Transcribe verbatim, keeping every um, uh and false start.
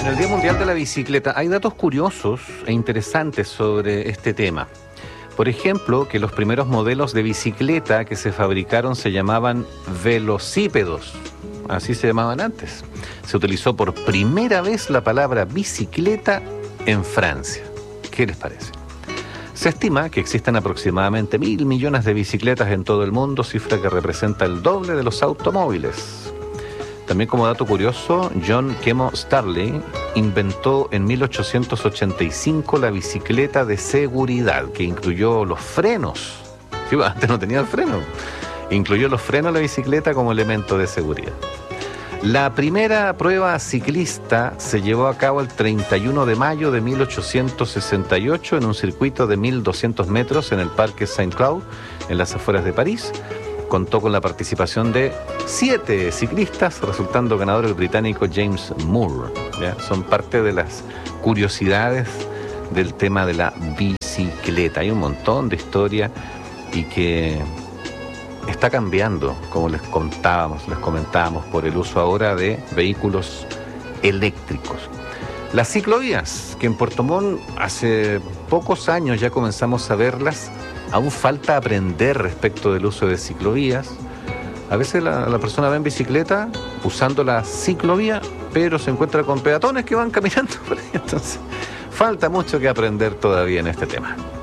el Día Mundial de la Bicicleta hay datos curiosos e interesantes sobre este tema. Por ejemplo, que los primeros modelos de bicicleta que se fabricaron se llamaban velocípedos, así se llamaban antes. Se utilizó por primera vez la palabra bicicleta en Francia. ¿Qué les parece? Se estima que existen aproximadamente mil millones de bicicletas en todo el mundo, cifra que representa el doble de los automóviles. También como dato curioso, John Kemo Starley inventó en mil ochocientos ochenta y cinco la bicicleta de seguridad, que incluyó los frenos. Sí, antes no tenía el freno. Incluyó los frenos de la bicicleta como elemento de seguridad. La primera prueba ciclista se llevó a cabo el treinta y uno de mayo de mil ochocientos sesenta y ocho en un circuito de mil doscientos metros en el Parque Saint-Cloud, en las afueras de París. Contó con la participación de siete ciclistas, resultando ganador el británico James Moore. ¿Ya? Son parte de las curiosidades del tema de la bicicleta. Hay un montón de historia y que está cambiando, como les contábamos, les comentábamos, por el uso ahora de vehículos eléctricos. Las ciclovías, que en Puerto Montt hace pocos años ya comenzamos a verlas, aún falta aprender respecto del uso de ciclovías. A veces la, la persona va en bicicleta usando la ciclovía, pero se encuentra con peatones que van caminando por ahí. Entonces, falta mucho que aprender todavía en este tema.